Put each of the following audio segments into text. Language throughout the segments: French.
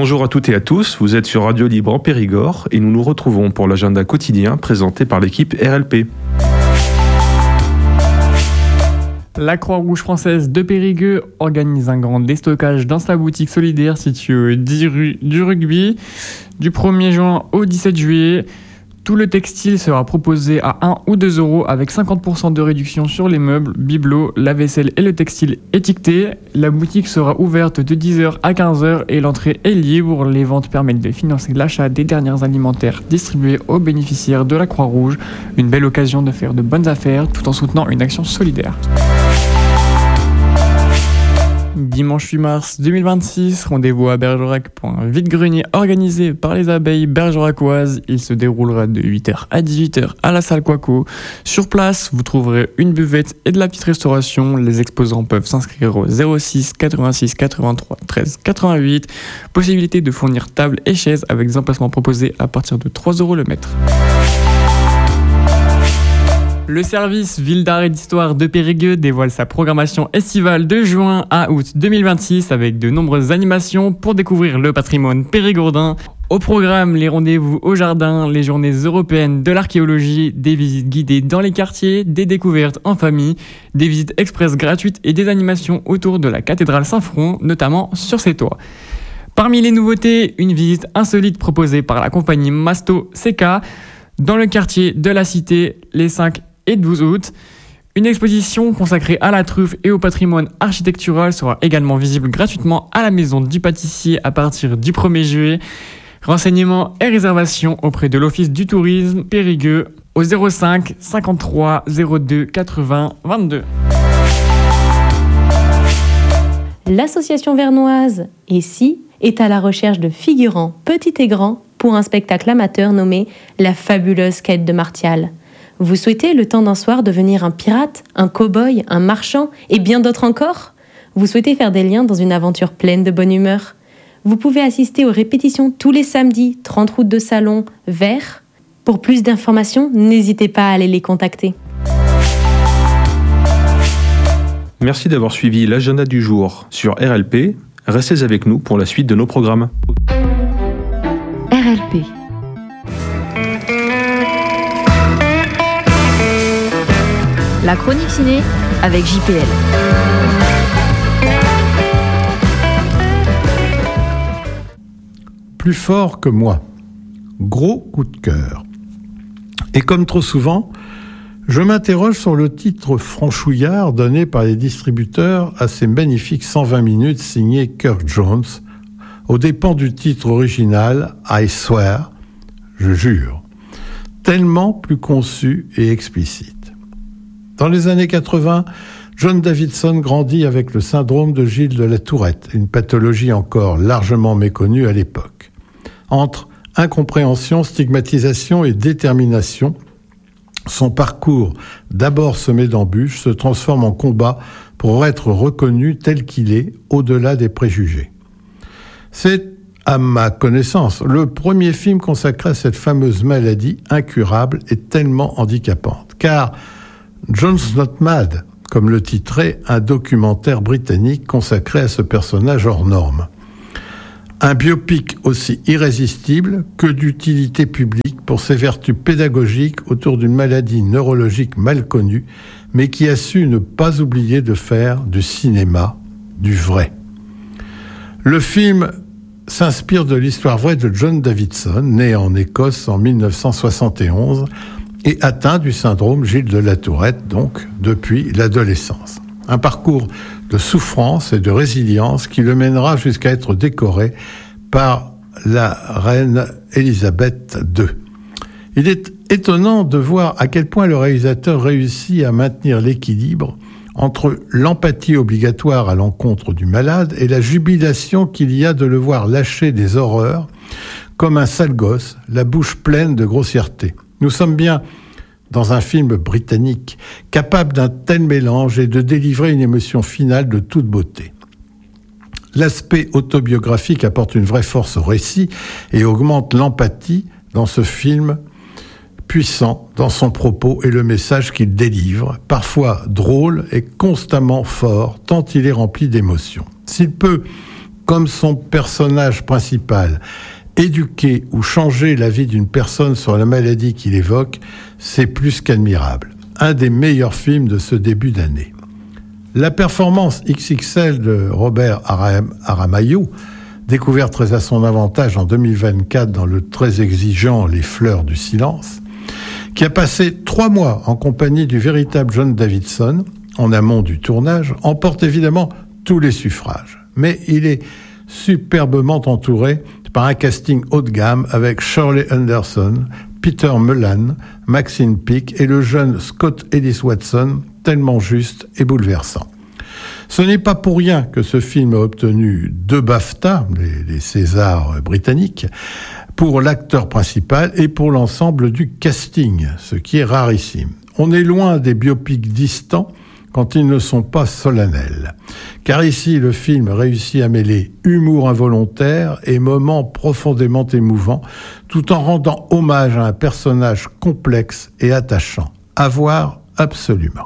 Bonjour à toutes et à tous, vous êtes sur Radio Libre en Périgord et nous nous retrouvons pour l'agenda quotidien présenté par l'équipe RLP. La Croix-Rouge française de Périgueux organise un grand déstockage dans sa boutique solidaire située 10 rue du Rugby du 1er juin au 17 juillet. Tout le textile sera proposé à 1 ou 2 euros avec 50% de réduction sur les meubles, bibelots, la vaisselle et le textile étiqueté. La boutique sera ouverte de 10h à 15h et l'entrée est libre. Les ventes permettent de financer l'achat des dernières alimentaires distribuées aux bénéficiaires de la Croix-Rouge. Une belle occasion de faire de bonnes affaires tout en soutenant une action solidaire. Dimanche 8 mars 2026, rendez-vous à Bergerac pour un vide-grenier organisé par les abeilles bergeracoises. Il se déroulera de 8h à 18h à la salle Quaco. Sur place, vous trouverez une buvette et de la petite restauration. Les exposants peuvent s'inscrire au 06 86 83 13 88. Possibilité de fournir table et chaises avec des emplacements proposés à partir de 3 euros le mètre. Le service Ville d'art et d'histoire de Périgueux dévoile sa programmation estivale de juin à août 2026 avec de nombreuses animations pour découvrir le patrimoine périgourdin. Au programme, les rendez-vous au jardin, les journées européennes de l'archéologie, des visites guidées dans les quartiers, des découvertes en famille, des visites express gratuites et des animations autour de la cathédrale Saint-Front, notamment sur ses toits. Parmi les nouveautés, une visite insolite proposée par la compagnie Masto CK dans le quartier de la Cité les 5 et 12 août. Une exposition consacrée à la truffe et au patrimoine architectural sera également visible gratuitement à la Maison du Pâtissier à partir du 1er juillet. Renseignements et réservations auprès de l'Office du tourisme Périgueux au 05 53 02 80 22. L'association vernoise Ici est à la recherche de figurants petits et grands pour un spectacle amateur nommé La fabuleuse quête de Martial. Vous souhaitez le temps d'un soir devenir un pirate, un cow-boy, un marchand et bien d'autres encore ? Vous souhaitez faire des liens dans une aventure pleine de bonne humeur ? Vous pouvez assister aux répétitions tous les samedis, 30 route de Salon, Vert. Pour plus d'informations, n'hésitez pas à aller les contacter. Merci d'avoir suivi l'agenda du jour sur RLP. Restez avec nous pour la suite de nos programmes. RLP. La chronique ciné avec JPL. Plus fort que moi. Gros coup de cœur. Et comme trop souvent, je m'interroge sur le titre franchouillard donné par les distributeurs à ces magnifiques 120 minutes signées Kirk Jones, aux dépens du titre original I Swear, je jure, tellement plus conçu et explicite. Dans les années 80, John Davidson grandit avec le syndrome de Gilles de la Tourette, une pathologie encore largement méconnue à l'époque. Entre incompréhension, stigmatisation et détermination, son parcours, d'abord semé d'embûches, se transforme en combat pour être reconnu tel qu'il est, au-delà des préjugés. C'est, à ma connaissance, le premier film consacré à cette fameuse maladie incurable et tellement handicapante. Car John's Not Mad, comme le titrait un documentaire britannique consacré à ce personnage hors norme. Un biopic aussi irrésistible que d'utilité publique pour ses vertus pédagogiques autour d'une maladie neurologique mal connue, mais qui a su ne pas oublier de faire du cinéma, du vrai. Le film s'inspire de l'histoire vraie de John Davidson, né en Écosse en 1971, et atteint du syndrome Gilles de la Tourette, donc, depuis l'adolescence. Un parcours de souffrance et de résilience qui le mènera jusqu'à être décoré par la reine Élisabeth II. Il est étonnant de voir à quel point le réalisateur réussit à maintenir l'équilibre entre l'empathie obligatoire à l'encontre du malade et la jubilation qu'il y a de le voir lâcher des horreurs comme un sale gosse, la bouche pleine de grossièreté. Nous sommes bien dans un film britannique, capable d'un tel mélange et de délivrer une émotion finale de toute beauté. L'aspect autobiographique apporte une vraie force au récit et augmente l'empathie dans ce film puissant dans son propos et le message qu'il délivre, parfois drôle et constamment fort, tant il est rempli d'émotions. S'il peut comme son personnage principal, éduquer ou changer la vie d'une personne sur la maladie qu'il évoque, c'est plus qu'admirable. Un des meilleurs films de ce début d'année. La performance XXL de Robert Aramayo, découvert très à son avantage en 2024 dans le très exigeant Les Fleurs du Silence, qui a passé 3 mois en compagnie du véritable John Davidson, en amont du tournage, emporte évidemment tous les suffrages. Mais il est superbement entouré par un casting haut de gamme avec Shirley Anderson, Peter Mullan, Maxine Peake et le jeune Scott Ellis Watson, tellement juste et bouleversant. Ce n'est pas pour rien que ce film a obtenu 2 BAFTA, les Césars britanniques, pour l'acteur principal et pour l'ensemble du casting, ce qui est rarissime. On est loin des biopics distants quand ils ne sont pas solennels. Car ici, le film réussit à mêler humour involontaire et moments profondément émouvants, tout en rendant hommage à un personnage complexe et attachant. À voir absolument.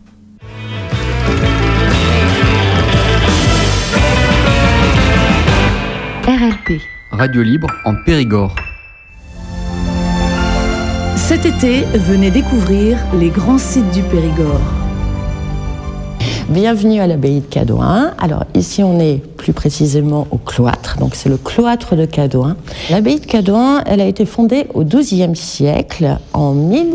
RLP. Radio libre en Périgord. Cet été, venez découvrir les grands sites du Périgord. Bienvenue à l'abbaye de Cadouin. Alors ici on est plus précisément au cloître, donc c'est le cloître de Cadouin. L'abbaye de Cadouin, elle a été fondée au XIIe siècle, en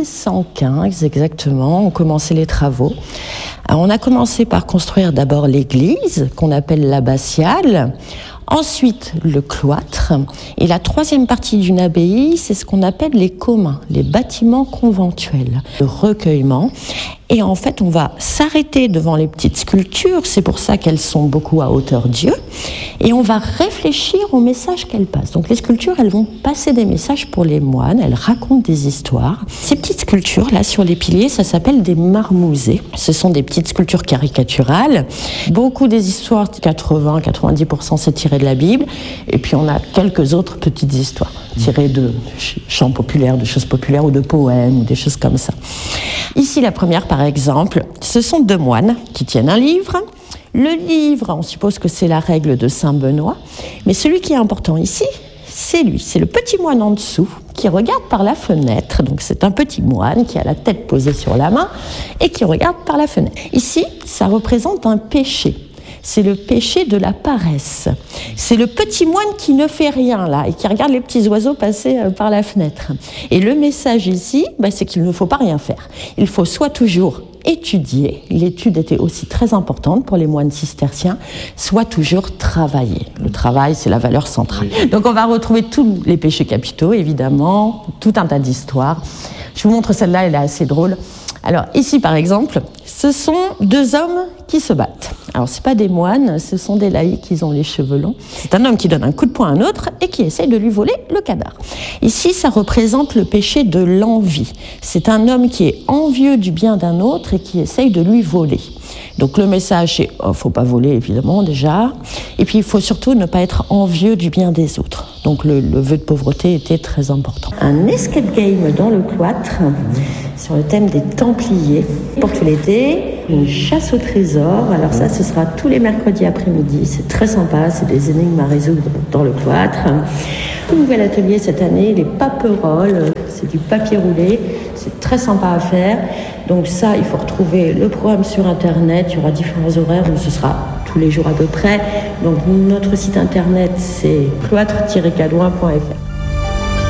1115 exactement, on commençait les travaux. Alors, on a commencé par construire d'abord l'église, qu'on appelle l'abbatiale, ensuite le cloître, et la 3e partie d'une abbaye, c'est ce qu'on appelle les communs, les bâtiments conventuels, le recueillement. Et en fait, on va s'arrêter devant les petites sculptures, c'est pour ça qu'elles sont beaucoup à hauteur Dieu, et on va réfléchir au message qu'elles passent. Donc les sculptures, elles vont passer des messages pour les moines, elles racontent des histoires. Ces petites sculptures, là, sur les piliers, ça s'appelle des marmousées. Ce sont des petites sculptures caricaturales. Beaucoup des histoires, 80-90%, c'est tiré de la Bible, et puis on a quelques autres petites histoires tirées de chants populaires, de choses populaires, ou de poèmes, ou des choses comme ça. Ici, la première, par exemple, ce sont 2 moines qui tiennent un livre. Le livre, on suppose que c'est la règle de Saint Benoît, mais celui qui est important ici, c'est lui, c'est le petit moine en dessous qui regarde par la fenêtre. Donc c'est un petit moine qui a la tête posée sur la main et qui regarde par la fenêtre. Ici, ça représente un péché. C'est le péché de la paresse. C'est le petit moine qui ne fait rien là et qui regarde les petits oiseaux passer par la fenêtre. Et le message ici, c'est qu'il ne faut pas rien faire. Il faut soit toujours étudier, l'étude était aussi très importante pour les moines cisterciens, soit toujours travailler. Le travail, c'est la valeur centrale. Donc on va retrouver tous les péchés capitaux, évidemment, tout un tas d'histoires. Je vous montre celle-là, elle est assez drôle. Alors ici, par exemple, ce sont 2 hommes qui se battent. Alors c'est pas des moines, ce sont des laïcs, ils ont les cheveux longs. C'est un homme qui donne un coup de poing à un autre et qui essaye de lui voler le cadavre. Ici, ça représente le péché de l'envie. C'est un homme qui est envieux du bien d'un autre et qui essaye de lui voler. Donc le message, c'est faut pas voler évidemment déjà, et puis il faut surtout ne pas être envieux du bien des autres. Donc le vœu de pauvreté était très important. Un escape game dans le cloître sur le thème des Templiers pour tout l'été. Une chasse au trésor. Alors ça, ce sera tous les mercredis après-midi. C'est très sympa. C'est des énigmes à résoudre dans le cloître. Tout nouvel atelier cette année, les paperolles. C'est du papier roulé. C'est très sympa à faire. Donc ça, il faut retrouver le programme sur Internet. Il y aura différents horaires, mais ce sera tous les jours à peu près. Donc notre site Internet, c'est cloître-cadouin.fr.